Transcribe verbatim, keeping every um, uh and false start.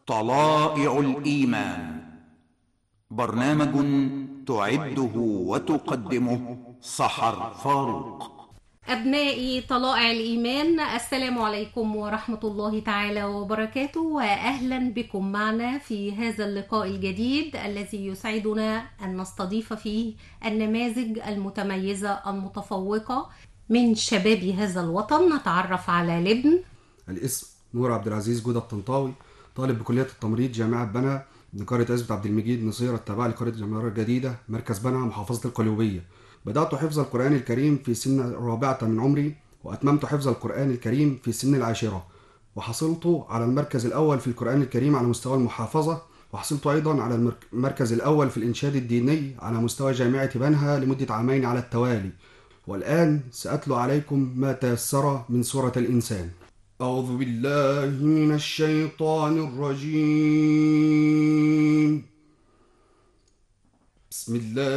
طلائع الإيمان، برنامج تعده وتقدمه سحر فاروق. أبنائي طلائع الإيمان، السلام عليكم ورحمة الله تعالى وبركاته، وأهلا بكم معنا في هذا اللقاء الجديد الذي يسعدنا أن نستضيف فيه النماذج المتميزة المتفوقة من شباب هذا الوطن. نتعرف على لبن. الاسم نور عبد العزيز جودة الطنطاوي، طالب بكلية التمريض جامعة بنها من قرية عزبة عبد المجيد نصيرة التابعة لقرية الجمهورية الجديدة مركز بنها محافظة القليوبية. بدأت حفظ القرآن الكريم في سن الرابعة من عمري، وأتممت حفظ القرآن الكريم في سن العاشرة، وحصلت على المركز الأول في القرآن الكريم على مستوى المحافظة، وحصلت أيضا على المركز الأول في الإنشاد الديني على مستوى جامعة بنها لمدة عامين على التوالي. والآن سأتلو عليكم ما تيسر من سورة الإنسان. أعوذ بالله من الشيطان الرجيم. بسم الله